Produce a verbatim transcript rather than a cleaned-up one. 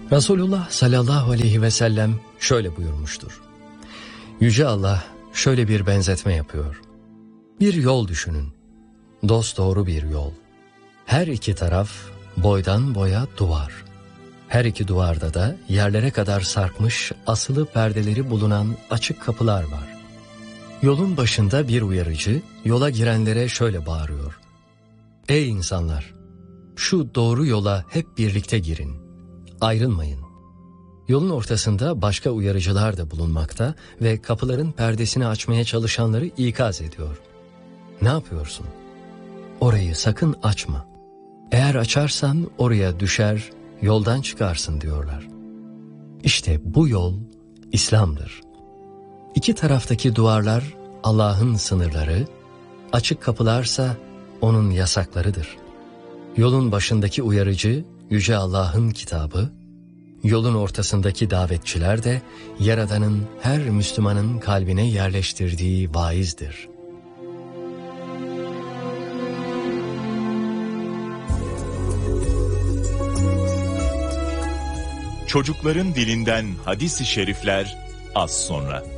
Resulullah sallallahu aleyhi ve sellem şöyle buyurmuştur. Yüce Allah şöyle bir benzetme yapıyor. Bir yol düşünün. Dosdoğru bir yol. Her iki taraf boydan boya duvar. Her iki duvarda da yerlere kadar sarkmış asılı perdeleri bulunan açık kapılar var. Yolun başında bir uyarıcı yola girenlere şöyle bağırıyor. Ey insanlar! Şu doğru yola hep birlikte girin. Ayrılmayın. Yolun ortasında başka uyarıcılar da bulunmakta ve kapıların perdesini açmaya çalışanları ikaz ediyor. Ne yapıyorsun? Orayı sakın açma. Eğer açarsan oraya düşer, yoldan çıkarsın diyorlar. İşte bu yol İslam'dır. İki taraftaki duvarlar Allah'ın sınırları, açık kapılarsa onun yasaklarıdır. Yolun başındaki uyarıcı Yüce Allah'ın kitabı, yolun ortasındaki davetçiler de Yaradan'ın her Müslümanın kalbine yerleştirdiği vaizdir. Çocukların dilinden hadis-i şerifler az sonra.